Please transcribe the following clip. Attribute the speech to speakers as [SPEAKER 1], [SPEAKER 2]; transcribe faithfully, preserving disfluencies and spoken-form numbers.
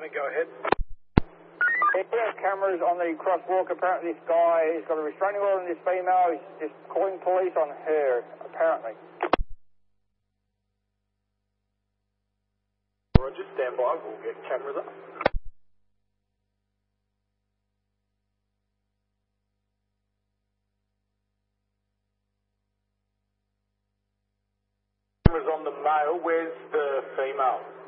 [SPEAKER 1] Army, go ahead.
[SPEAKER 2] We have cameras on the crosswalk. Apparently this guy has got a restraining order on this female. He's just calling police on her, apparently.
[SPEAKER 1] Roger, stand by. We'll get cameras up. Cameras on the male. Where's the female?